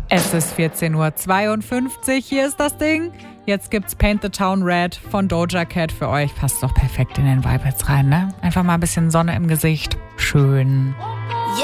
Es ist 14:52 Uhr, hier ist das Ding. Jetzt gibt's Paint the Town Red von Doja Cat für euch. Passt doch perfekt in den Vibe jetzt rein, ne? Einfach mal ein bisschen Sonne im Gesicht. Schön.